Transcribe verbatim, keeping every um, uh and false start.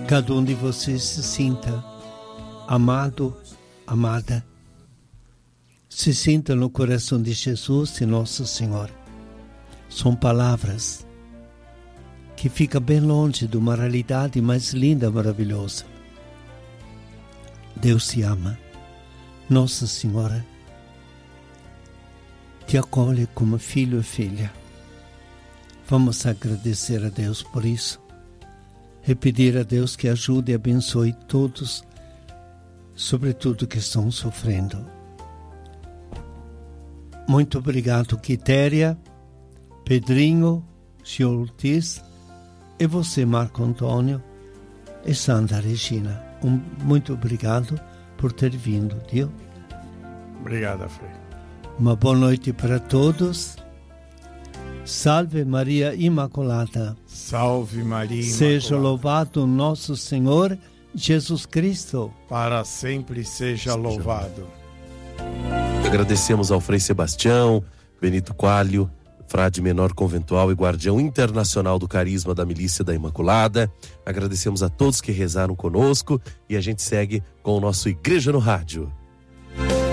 cada um de vocês se sinta amado, amada. Se sinta no coração de Jesus e Nossa Senhora. São palavras que ficam bem longe de uma realidade mais linda, maravilhosa. Deus te ama. Nossa Senhora te acolhe como filho e filha. Vamos agradecer a Deus por isso e pedir a Deus que ajude e abençoe todos, sobretudo que estão sofrendo. Muito obrigado, Quitéria, Pedrinho, senhor Ortiz, e você, Marco Antônio, e Santa Regina. Um, muito obrigado por ter vindo, Dio. Obrigado, Frei. Uma boa noite para todos. Salve Maria Imaculada. Salve Maria Imaculada. Seja louvado nosso Senhor Jesus Cristo. Para sempre seja louvado. Agradecemos ao Frei Sebastião, Benito Coalho, frade menor conventual e guardião internacional do carisma da Milícia da Imaculada. Agradecemos a todos que rezaram conosco e a gente segue com o nosso Igreja no Rádio.